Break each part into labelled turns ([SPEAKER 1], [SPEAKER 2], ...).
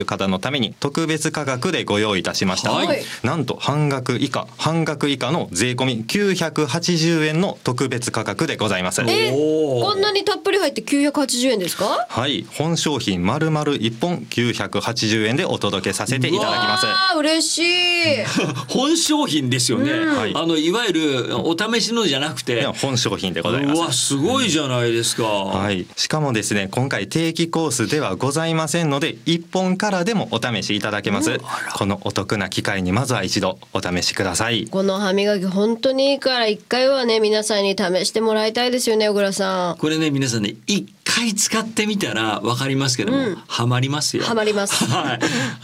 [SPEAKER 1] 方のために特別価格でご用意いたしました、
[SPEAKER 2] はい、
[SPEAKER 1] なんと半額以下の税込み980円の特別価格でございます。
[SPEAKER 2] おー、
[SPEAKER 3] こんなにたっぷり入って980円ですか？
[SPEAKER 1] はい、本商品丸々1本980円でお届けさせていただきます。
[SPEAKER 3] あー嬉しい
[SPEAKER 2] 本商品ですよね、いわゆるお試しのじゃなくて
[SPEAKER 1] 本商品でございます。
[SPEAKER 2] うわすごいじゃないですか、
[SPEAKER 1] はい、しかもですね今回定期コースではございませんので1本からでもお試しいただけます、このお得な機会にまずは一度お試しください。
[SPEAKER 3] この歯磨き本当にいいから一回はね皆さんに試してもらいたいですよね。小倉さん、
[SPEAKER 2] これね皆さんね一回使ってみたら分かりますけども、ハマりますよ。
[SPEAKER 3] ハマります
[SPEAKER 2] はい。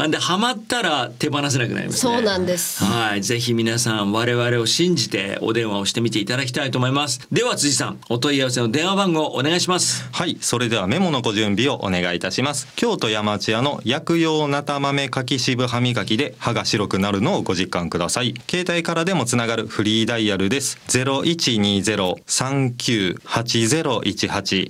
[SPEAKER 2] でハマったら手放せなくなりますね。
[SPEAKER 3] そうなんです。
[SPEAKER 2] はい。ぜひ皆さん我々を信じてお電話をしてみていただきたいと思います。では辻さん、お問い合わせの電話番号お願いします。
[SPEAKER 1] はい、それではメモのご準備をお願いいたします。京都山千屋の薬用なた豆かき渋歯磨きで歯が白くなるのをご実感ください。携帯からでもつながるフリーダイヤルです。0120-398018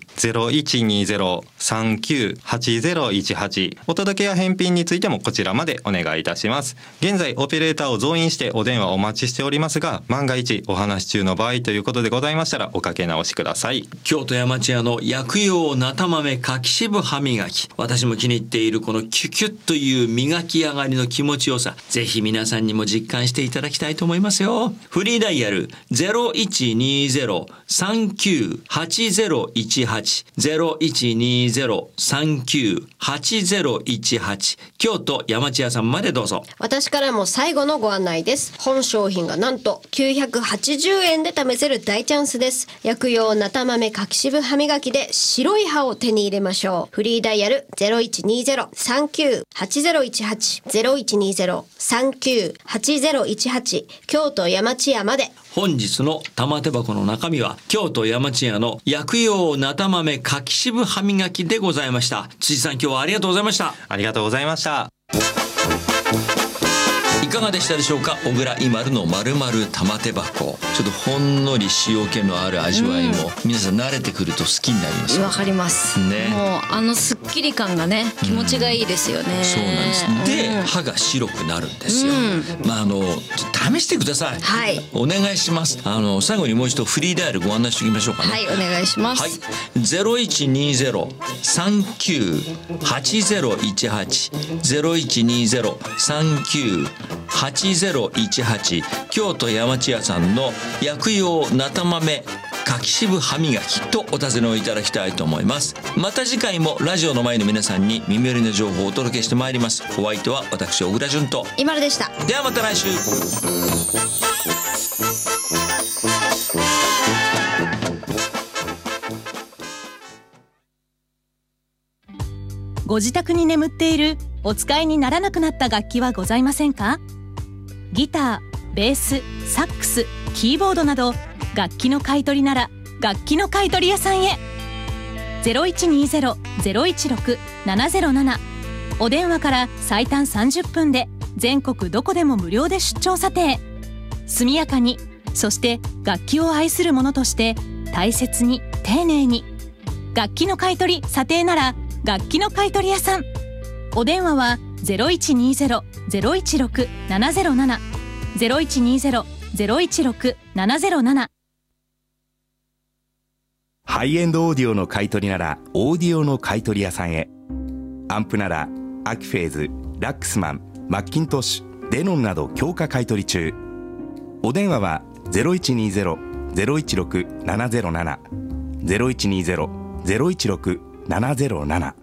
[SPEAKER 1] 0120-398018、お届けや返品についてもこちらまでお願いいたします。現在オペレーターを増員してお電話お待ちしておりますが、万が一お話し中の場合ということでございましたらおかけ直しください。
[SPEAKER 2] 京都山千屋の薬用なた豆かき渋歯磨き、私も気に入っているこのキュキュッという磨き上がりの気持ちよさ、ぜひ皆さんにも実感していただきたいと思いますよ。フリーダイヤル 0120-398018 0120-398018 京都山千屋さんまでどうぞ。
[SPEAKER 3] 私からも最後のご案内です。本商品がなんと980円で試せる大チャンスです。薬用なた豆かき渋歯磨きで白い歯を手に入れましょう。フリーダイヤル 0120-398018 0120-398018 京都山千屋まで。
[SPEAKER 2] 本日の玉手箱の中身は京都山千屋の薬用なた豆かき渋歯磨きでございました。辻さん、今日はありがとうございました。
[SPEAKER 1] ありがとうございました。
[SPEAKER 2] いかがでしたでしょうか。小倉伊丸の丸々玉手箱、ちょっとほんのり塩気のある味わいも、皆さん慣れてくると好きになりますよ。
[SPEAKER 4] わかります
[SPEAKER 2] ね。
[SPEAKER 4] もうすっきり感がね気持ちがいいですよね、
[SPEAKER 2] そうなんです。で、歯が白くなるんですよ、試してください。
[SPEAKER 3] はい、
[SPEAKER 2] お願いします。最後にもう一度フリーダイヤルご案内しておきましょうかね。
[SPEAKER 4] はい、お願いします。
[SPEAKER 2] はい、0120-398018 0120-398018 京都山千屋さんの薬用なた豆かき渋歯磨きとお尋ねをいただきたいと思います。また次回もラジオの前の皆さんに耳寄りの情報をお届けしてまいります。お相手は私小倉淳と
[SPEAKER 3] 伊丸でした。
[SPEAKER 2] ではまた来週。
[SPEAKER 5] ご自宅に眠っているお使いにならなくなった楽器はございませんか？ギター、ベース、サックス、キーボードなど楽器の買い取りなら楽器の買い取り屋さんへ。 0120-016-707 お電話から最短30分で全国どこでも無料で出張査定。速やかに、そして楽器を愛する者として大切に丁寧に。楽器の買い取り査定なら楽器の買い取り屋さん。お電話は 0120-016-707 0120-016-707。
[SPEAKER 6] ハイエンドオーディオの買い取りならオーディオの買い取り屋さんへ。アンプならアキフェーズ、ラックスマン、マッキントッシュ、デノンなど強化買い取り中。お電話は 0120-016-707 0120-016-707